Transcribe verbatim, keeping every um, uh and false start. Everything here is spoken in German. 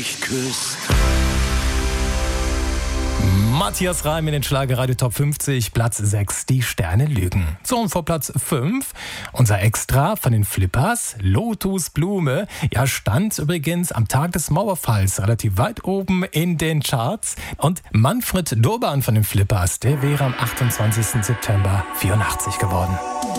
mich küsst. Matthias Reim in den Schlagerradio Top fünfzig, Platz sechs, die Sterne lügen. So, und vor Platz fünf, unser Extra von den Flippers, Lotusblume. Ja, stand übrigens am Tag des Mauerfalls relativ weit oben in den Charts. Und Manfred Durban von den Flippers, der wäre am achtundzwanzigsten September vierundachtzig geworden.